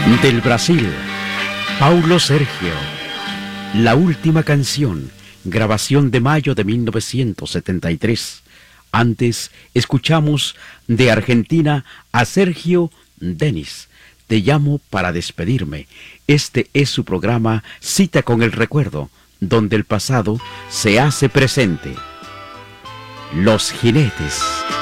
Del Brasil, Paulo Sergio. La última canción, grabación de mayo de 1973. Antes escuchamos de Argentina a Sergio Denis. Te llamo para despedirme. Este es su programa Cita con el Recuerdo, donde el pasado se hace presente. Los Jinetes.